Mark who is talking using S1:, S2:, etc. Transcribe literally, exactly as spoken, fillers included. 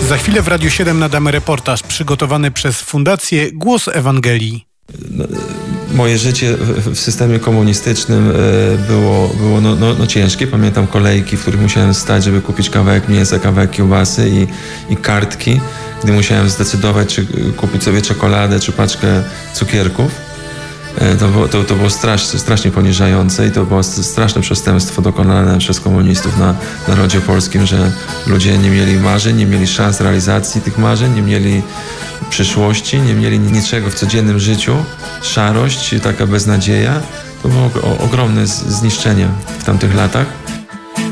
S1: Za chwilę w Radiu siedem nadamy reportaż przygotowany przez Fundację Głos Ewangelii.
S2: Moje życie w systemie komunistycznym było, było no, no, no ciężkie. Pamiętam kolejki, w których musiałem stać, żeby kupić kawałek mięsa, kawałek kiełbasy i, i kartki, gdy musiałem zdecydować, czy kupić sobie czekoladę, czy paczkę cukierków. To było, to, to było strasznie, strasznie poniżające i to było straszne przestępstwo dokonane przez komunistów na narodzie polskim, że ludzie nie mieli marzeń, nie mieli szans realizacji tych marzeń, nie mieli przyszłości, nie mieli niczego w codziennym życiu. Szarość, taka beznadzieja. To było ogromne zniszczenie w tamtych latach.